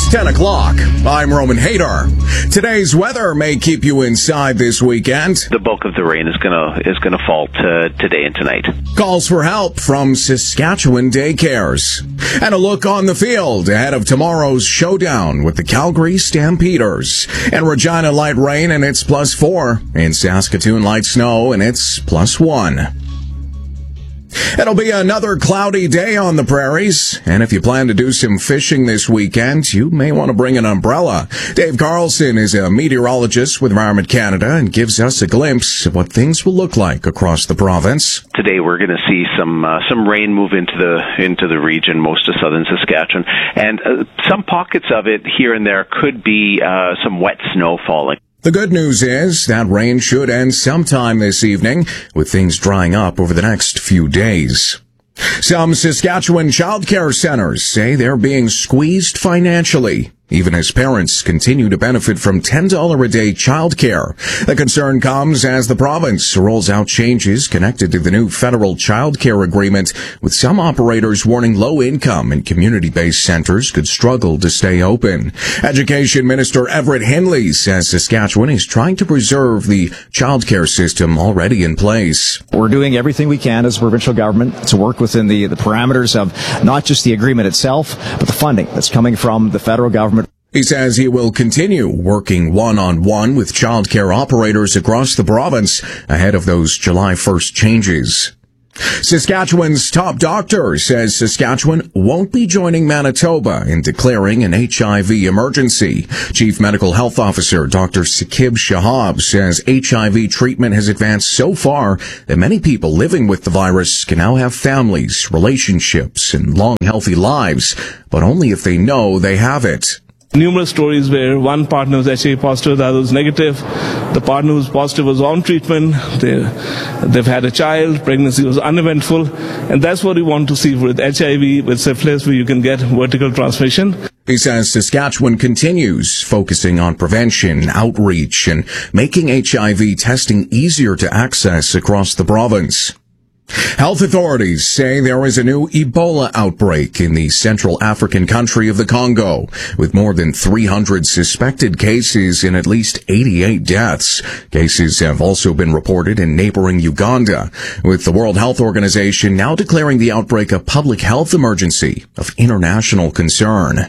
It's 10 o'clock. I'm Roman Hader. Today's weather may keep you inside this weekend. The bulk of the rain is gonna fall today and tonight. Calls for help from Saskatchewan daycares. And a look on the field ahead of tomorrow's showdown with the Calgary Stampeders. In Regina, light rain and it's +4. In Saskatoon, light snow and it's +1. It'll be another cloudy day on the prairies, and if you plan to do some fishing this weekend, you may want to bring an umbrella. Dave Carlson is a meteorologist with Environment Canada and gives us a glimpse of what things will look like across the province. Today we're going to see some rain move into the region, most of southern Saskatchewan, and some pockets of it here and there could be some wet snow falling. The good news is that rain should end sometime this evening, with things drying up over the next few days. Some Saskatchewan childcare centers say they're being squeezed financially, even as parents continue to benefit from $10 a day childcare. The concern comes as the province rolls out changes connected to the new federal childcare agreement, with some operators warning low-income and community-based centers could struggle to stay open. Education Minister Everett Hindley says Saskatchewan is trying to preserve the childcare system already in place. We're doing everything we can as a provincial government to work within the parameters of not just the agreement itself, but the funding that's coming from the federal government. He says he will continue working one-on-one with childcare operators across the province ahead of those July 1st changes. Saskatchewan's top doctor says Saskatchewan won't be joining Manitoba in declaring an HIV emergency. Chief Medical Health Officer Dr. Saqib Shahab says HIV treatment has advanced so far that many people living with the virus can now have families, relationships, and long, healthy lives, but only if they know they have it. Numerous stories where one partner was HIV positive, the other was negative. The partner who was positive was on treatment. They've had a child. Pregnancy was uneventful. And that's what we want to see with HIV, with syphilis, where you can get vertical transmission. He says Saskatchewan continues focusing on prevention, outreach, and making HIV testing easier to access across the province. Health authorities say there is a new Ebola outbreak in the Central African country of the Congo, with more than 300 suspected cases and at least 88 deaths. Cases have also been reported in neighboring Uganda, with the World Health Organization now declaring the outbreak a public health emergency of international concern.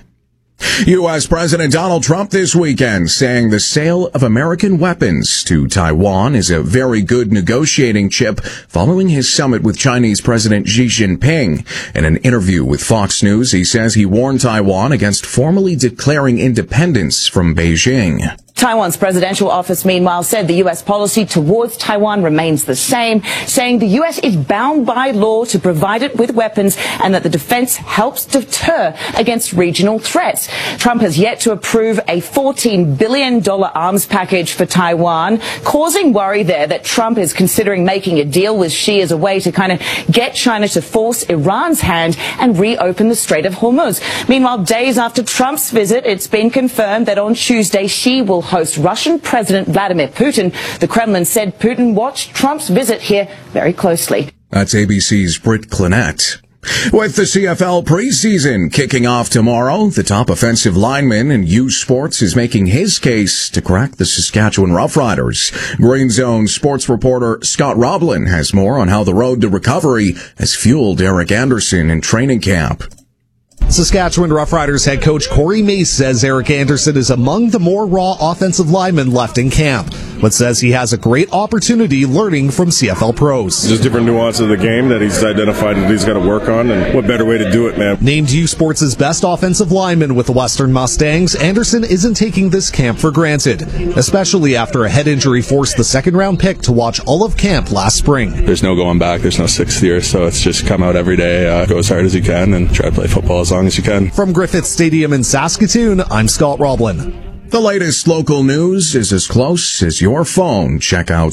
U.S. President Donald Trump this weekend saying the sale of American weapons to Taiwan is a very good negotiating chip following his summit with Chinese President Xi Jinping. In an interview with Fox News, he says he warned Taiwan against formally declaring independence from Beijing. Taiwan's presidential office, meanwhile, said the U.S. policy towards Taiwan remains the same, saying the U.S. is bound by law to provide it with weapons and that the defense helps deter against regional threats. Trump has yet to approve a $14 billion arms package for Taiwan, causing worry there that Trump is considering making a deal with Xi as a way to kind of get China to force Iran's hand and reopen the Strait of Hormuz. Meanwhile, days after Trump's visit, it's been confirmed that on Tuesday Xi will host Russian President Vladimir Putin. The Kremlin said Putin watched Trump's visit here very closely. That's ABC's Britt Clinette. With the CFL preseason kicking off tomorrow, the top offensive lineman in U Sports is making his case to crack the Saskatchewan Roughriders. Green Zone sports reporter Scott Roblin has more on how the road to recovery has fueled Eric Anderson in training camp. Saskatchewan Roughriders head coach Corey Mace says Eric Anderson is among the more raw offensive linemen left in camp, but says he has a great opportunity learning from CFL pros. Just different nuances of the game that he's identified that he's got to work on, and what better way to do it, man. Named U Sports' best offensive lineman with the Western Mustangs, Anderson isn't taking this camp for granted, especially after a head injury forced the second-round pick to watch all of camp last spring. There's no going back. There's no sixth year, so it's just come out every day, go as hard as you can, and try to play football as long as you can. From Griffith Stadium in Saskatoon, I'm Scott Roblin. The latest local news is as close as your phone. Check out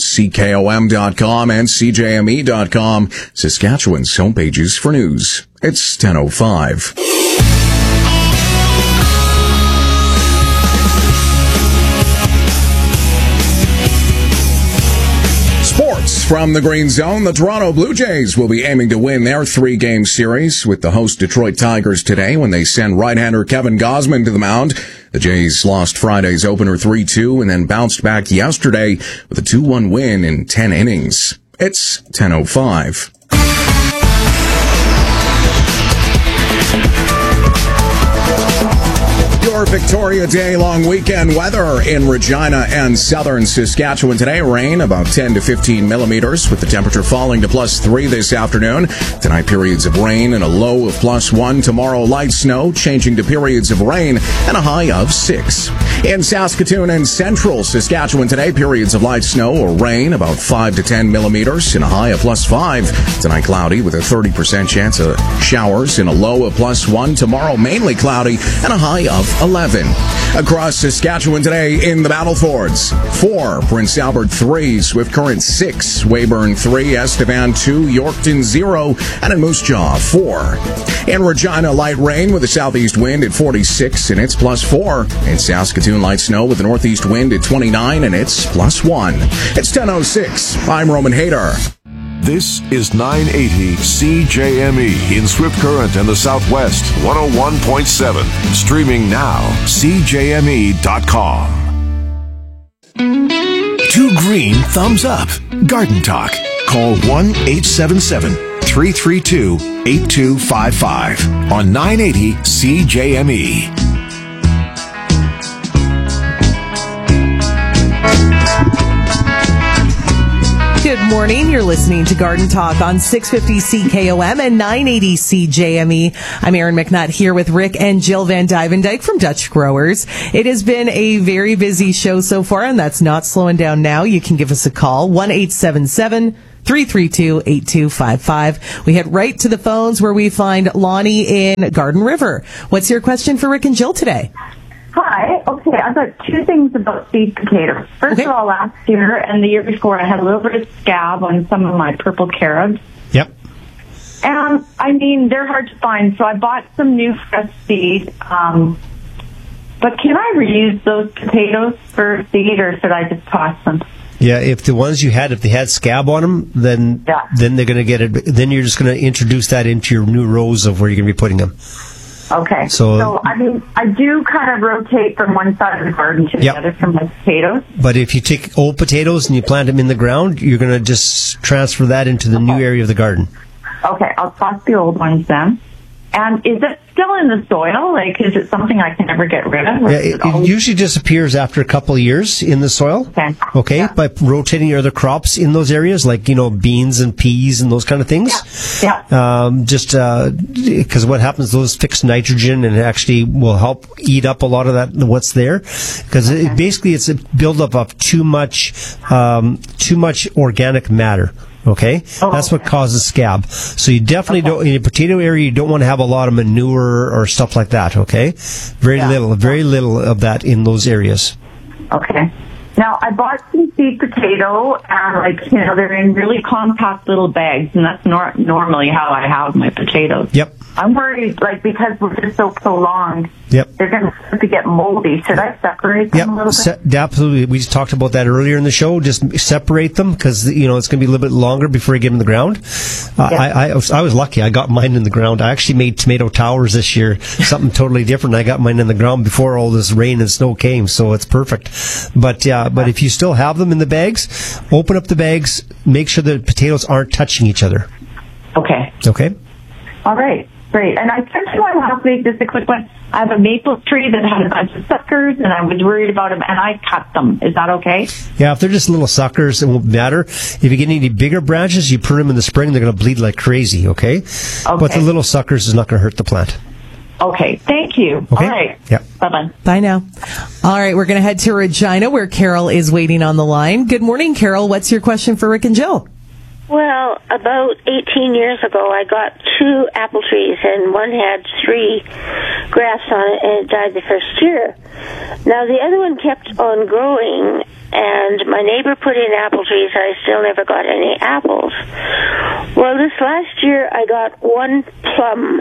CKOM.com and CJME.com, Saskatchewan's homepages for news. It's 10:05. Sports from the Green Zone. The Toronto Blue Jays will be aiming to win their 3-game series with the host Detroit Tigers today when they send right-hander Kevin Gausman to the mound. The Jays lost Friday's opener 3-2 and then bounced back yesterday with a 2-1 win in 10 innings. It's 10:05. Your Victoria Day long weekend weather in Regina and southern Saskatchewan today. Rain about 10 to 15 millimeters with the temperature falling to +3 this afternoon. Tonight periods of rain and a low of +1. Tomorrow light snow changing to periods of rain and a high of 6. In Saskatoon and central Saskatchewan today periods of light snow or rain about 5 to 10 millimeters and a high of +5. Tonight cloudy with a 30% chance of showers and a low of +1. Tomorrow mainly cloudy and a high of 11. Across Saskatchewan today in the Battlefords, 4, Prince Albert 3, Swift Current 6, Weyburn 3, Estevan 2, Yorkton 0, and in Moose Jaw 4. In Regina, light rain with a southeast wind at 46 and it's +4. In Saskatoon, light snow with a northeast wind at 29 and it's +1. It's 10:06. I'm Roman Hayter. This is 980 CJME in Swift Current and the Southwest, 101.7. Streaming now, CJME.com. 2 green thumbs up. Garden Talk. Call 1-877-332-8255 on 980 CJME. Good morning. You're listening to Garden Talk on 650 CKOM and 980 CJME. I'm Erin McNutt here with Rick and Jill Van Dyvendyke from Dutch Growers. It has been a very busy show so far, and that's not slowing down now. You can give us a call, 1-877-332-8255. We head right to the phones where we find Lonnie in Garden River. What's your question for Rick and Jill today? Hi. Okay, I've got 2 things about seed potatoes. First of all, last year and the year before, I had a little bit of scab on some of my purple carrots. Yep. And, they're hard to find, so I bought some new fresh seed. But can I reuse those potatoes for seed, or should I just toss them? Yeah, if the ones you had, if they had scab on them, then they're going to get it. Then you're just going to introduce that into your new rows of where you're going to be putting them. Okay. So I do kind of rotate from one side of the garden to the other from my potatoes. But if you take old potatoes and you plant them in the ground, you're going to just transfer that into the new area of the garden. Okay, I'll toss the old ones then. And is it still in the soil? Like, is it something I can never get rid of? Yeah, it usually disappears after a couple of years in the soil. Okay. Yeah. By rotating your other crops in those areas, like, beans and peas and those kind of things. Yeah. Because what happens, those fix nitrogen and actually will help eat up a lot of that, what's there. Because basically it's a buildup of too much organic matter. Okay? That's what causes scab. So you definitely don't, in a potato area, you don't want to have a lot of manure or stuff like that, okay? Very little of that in those areas. Okay. Now, I bought some seed potato, and, they're in really compact little bags, and that's normally how I have my potatoes. Yep. I'm worried, because we're just so prolonged, they're going to start to get moldy. Should I separate them a little bit? Absolutely. We just talked about that earlier in the show. Just separate them, because, it's going to be a little bit longer before you get them in the ground. I was lucky. I got mine in the ground. I actually made tomato towers this year, something totally different. I got mine in the ground before all this rain and snow came, so it's perfect. But if you still have them in the bags, open up the bags, make sure the potatoes aren't touching each other. Okay. Okay? All right. Great. And I turned to my last week, just a quick one. I have a maple tree that had a bunch of suckers, and I was worried about them, and I cut them. Is that okay? Yeah, if they're just little suckers, it won't matter. If you get any bigger branches, you prune them in the spring, they're going to bleed like crazy, okay? But the little suckers is not going to hurt the plant. Okay, thank you. Okay? All right. Yeah. Bye-bye. Bye now. All right, we're going to head to Regina, where Carol is waiting on the line. Good morning, Carol. What's your question for Rick and Jill? Well, about 18 years ago, I got 2 apple trees, and one had 3 grafts on it, and it died the first year. Now, the other one kept on growing, and my neighbor put in apple trees. I still never got any apples. Well, this last year, I got 1 plum.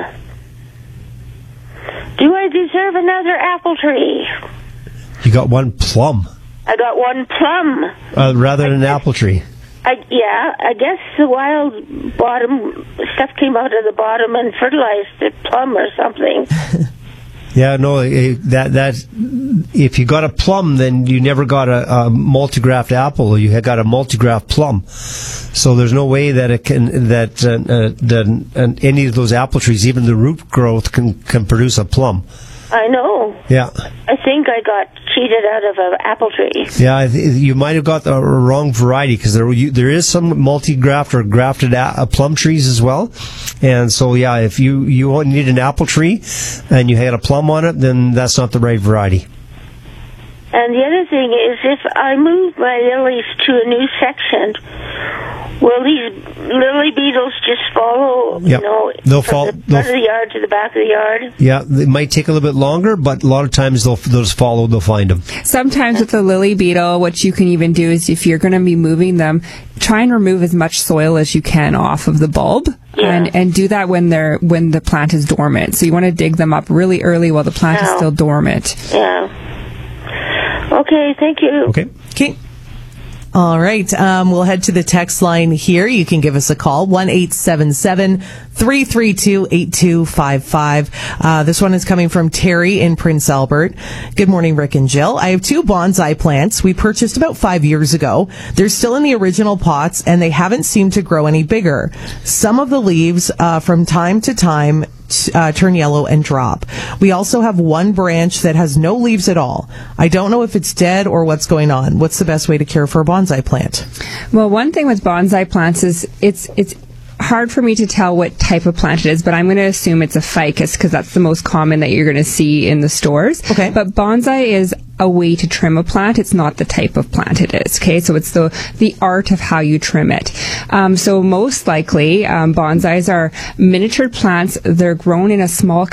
Do I deserve another apple tree? You got 1 plum? I got 1 plum. Rather than an apple tree? I guess the wild bottom stuff came out of the bottom and fertilized the plum or something. Yeah, no, that if you got a plum, then you never got a multigraft apple. You had got a multigraft plum. So there's no way that it can that any of those apple trees, even the root growth, can produce a plum. I know. Yeah. I think I got cheated out of an apple tree. Yeah, you might have got the wrong variety, because there is some multi-graft or grafted plum trees as well. And so, yeah, if you need an apple tree and you had a plum on it, then that's not the right variety. And the other thing is, if I move my lilies to a new section, will these lily beetles just follow, yep. They'll follow from the front of the yard to the back of the yard? Yeah, it might take a little bit longer, but a lot of times they'll just follow, they'll find them. Sometimes with the lily beetle, what you can even do is, if you're going to be moving them, try and remove as much soil as you can off of the bulb. Yeah. And do that when the plant is dormant. So you want to dig them up really early while the plant is still dormant. Yeah. Okay, thank you. Okay. All right. We'll head to the text line here. You can give us a call, 1-877-332-8255. This one is coming from Terry in Prince Albert. Good morning, Rick and Jill. I have 2 bonsai plants we purchased about 5 years ago. They're still in the original pots, and they haven't seemed to grow any bigger. Some of the leaves, from time to time, turn yellow and drop. We also have one branch that has no leaves at all. I don't know if it's dead or what's going on. What's the best way to care for a bonsai plant? Well, one thing with bonsai plants is it's hard for me to tell what type of plant it is, but I'm going to assume it's a ficus, because that's the most common that you're going to see in the stores. Okay. But bonsai is a way to trim a plant. It's not the type of plant it is. Okay, so it's the art of how you trim it. So most likely, bonsais are miniature plants. They're grown in a small